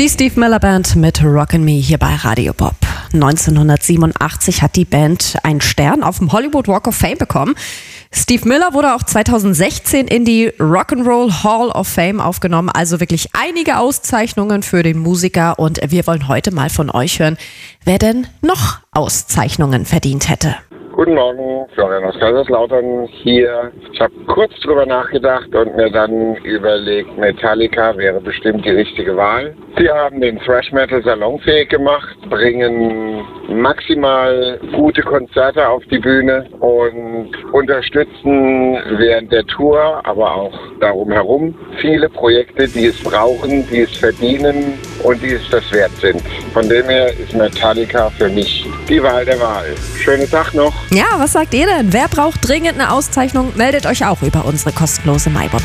Die Steve Miller Band mit Rockin' Me hier bei Radio Bob. 1987 hat die Band einen Stern auf dem Hollywood Walk of Fame bekommen. Steve Miller wurde auch 2016 in die Rock'n'Roll Hall of Fame aufgenommen. Also wirklich einige Auszeichnungen für den Musiker. Und wir wollen heute mal von euch hören, wer denn noch Auszeichnungen verdient hätte. Guten Morgen, Florian aus Kaiserslautern hier. Ich habe kurz drüber nachgedacht und mir dann überlegt, Metallica wäre bestimmt die richtige Wahl. Sie haben den Thrash Metal salonfähig gemacht, bringen maximal gute Konzerte auf die Bühne und unterstützen während der Tour, aber auch darum herum viele Projekte, die es brauchen, die es verdienen und die es das wert sind. Von dem her ist Metallica für mich die Wahl der Wahl. Schönen Tag noch. Ja, was sagt ihr denn? Wer braucht dringend eine Auszeichnung? Meldet euch auch über unsere kostenlose MyBob